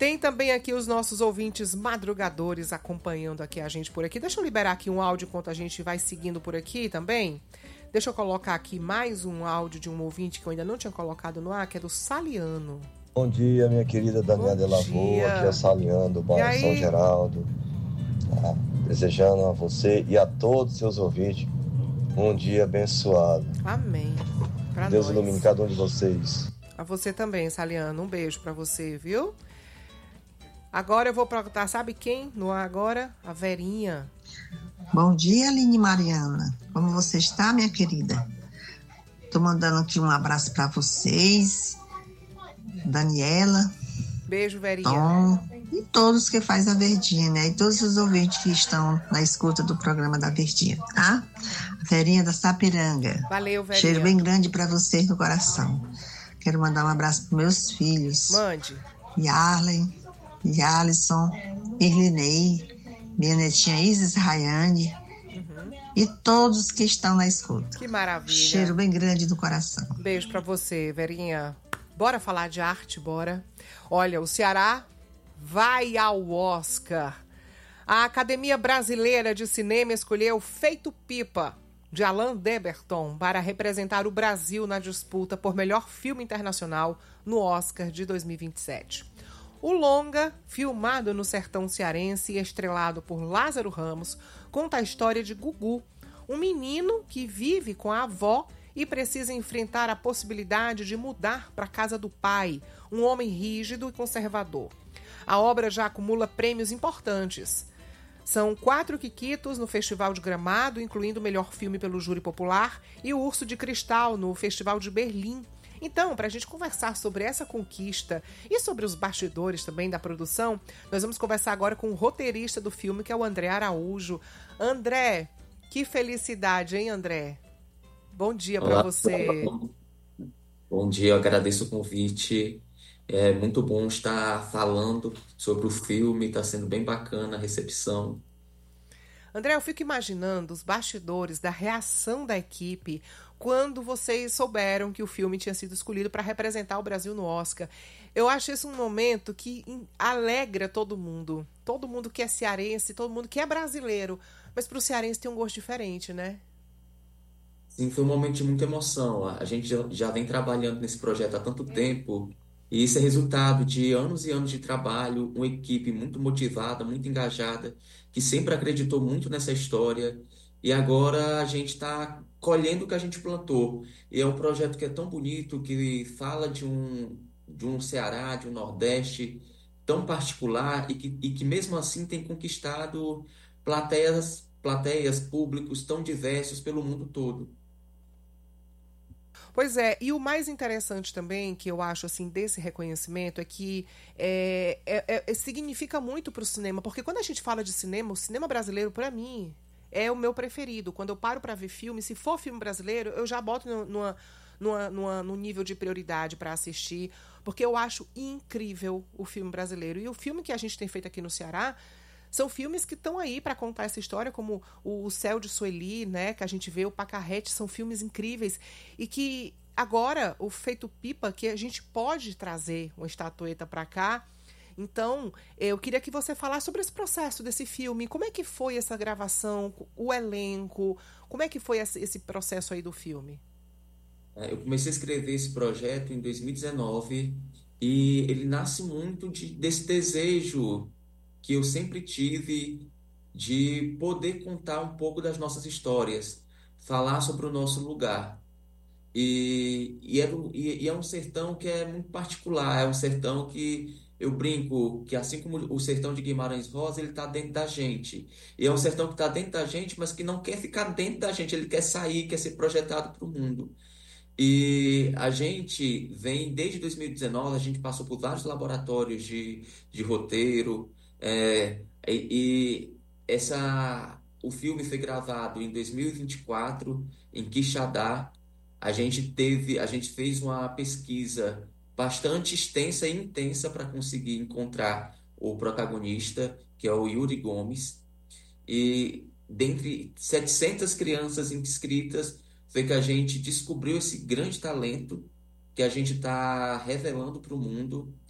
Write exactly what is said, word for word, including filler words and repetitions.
Tem também aqui os nossos ouvintes madrugadores acompanhando aqui a gente por aqui. Deixa eu liberar aqui um áudio enquanto a gente vai seguindo por aqui também. Deixa eu colocar aqui mais um áudio de um ouvinte que eu ainda não tinha colocado no ar, que é do Saliano. Bom dia, minha querida Daniela de Lavô, aqui é o Saliano, do bairro São Geraldo. Ah, desejando a você e a todos os seus ouvintes um dia abençoado. Amém. Pra Deus nós. ilumine cada um de vocês. A você também, Saliano. Um beijo pra você, viu? Agora eu vou perguntar, sabe quem no ar agora? A Verinha. Bom dia, Aline Mariana. Como você está, minha querida? Tô mandando aqui um abraço pra vocês, Daniela. Beijo, Verinha. Tom e todos que faz a Verdinha, né? E todos os ouvintes que estão na escuta do programa da Verdinha, tá? A Verinha da Sapiranga. Valeu, Verinha. Cheiro bem grande pra vocês no coração. Quero mandar um abraço pros meus filhos. Mande. Yarlen, Yalisson, Irlinei, minha netinha Isis Rayane, uhum. E todos que estão na escuta. Que maravilha. Cheiro bem grande do coração. Beijo pra você, Verinha. Bora falar de arte, bora. Olha, o Ceará vai ao Oscar. A Academia Brasileira de Cinema escolheu Feito Pipa, de Alain Deberton, para representar o Brasil na disputa por melhor filme internacional no Oscar de dois mil e vinte e sete. O longa, filmado no sertão cearense e estrelado por Lázaro Ramos, conta a história de Gugu, um menino que vive com a avó e precisa enfrentar a possibilidade de mudar para a casa do pai, um homem rígido e conservador. A obra já acumula prêmios importantes. São quatro quiquitos no Festival de Gramado, incluindo o melhor filme pelo júri popular, e o Urso de Cristal no Festival de Berlim. Então, para a gente conversar sobre essa conquista e sobre os bastidores também da produção, nós vamos conversar agora com o roteirista do filme, que é o André Araújo. André, que felicidade, hein, André? Bom dia para você. Bom dia, eu agradeço o convite. É muito bom estar falando sobre o filme, está sendo bem bacana a recepção. André, eu fico imaginando os bastidores da reação da equipe quando vocês souberam que o filme tinha sido escolhido para representar o Brasil no Oscar. Eu acho isso um momento que alegra todo mundo. Todo mundo que é cearense, todo mundo que é brasileiro. Mas para o cearense tem um gosto diferente, né? Sim, foi um momento de muita emoção. A gente já, já vem trabalhando nesse projeto há tanto tempo, e isso é resultado de anos e anos de trabalho, uma equipe muito motivada, muito engajada, que sempre acreditou muito nessa história, e agora a gente está colhendo o que a gente plantou. E é um projeto que é tão bonito, que fala de um, de um Ceará, de um Nordeste tão particular, e que, e que mesmo assim tem conquistado plateias, plateias, públicos tão diversos pelo mundo todo. Pois é, e o mais interessante também, que eu acho assim desse reconhecimento, é que é, é, é, significa muito para o cinema, porque quando a gente fala de cinema, o cinema brasileiro, para mim, é o meu preferido. Quando eu paro para ver filme, se for filme brasileiro, eu já boto no, numa, numa, numa, num nível de prioridade para assistir, porque eu acho incrível o filme brasileiro. E o filme que a gente tem feito aqui no Ceará são filmes que estão aí para contar essa história, como o Céu de Sueli, né, que a gente vê, o Pacarrete, são filmes incríveis. E que agora, o Feito Pipa, que a gente pode trazer uma estatueta para cá. Então, eu queria que você falasse sobre esse processo desse filme. Como é que foi essa gravação, o elenco? Como é que foi esse processo aí do filme? Eu comecei a escrever esse projeto em dois mil e dezenove e ele nasce muito de, desse desejo que eu sempre tive de poder contar um pouco das nossas histórias, falar sobre o nosso lugar. E, e, é, e, e é um sertão que é muito particular, é um sertão que eu brinco que, assim como o sertão de Guimarães Rosa, ele está dentro da gente. E é um sertão que está dentro da gente, mas que não quer ficar dentro da gente, ele quer sair, quer ser projetado para o mundo. E a gente vem, desde dois mil e dezenove, a gente passou por vários laboratórios de, de roteiro, é, e, e essa, o filme foi gravado em dois mil e vinte e quatro, em Quixadá. A gente teve, a gente fez uma pesquisa bastante extensa e intensa para conseguir encontrar o protagonista, que é o Yuri Gomes. E dentre setecentas crianças inscritas, foi que a gente descobriu esse grande talento que a gente está revelando para o mundo.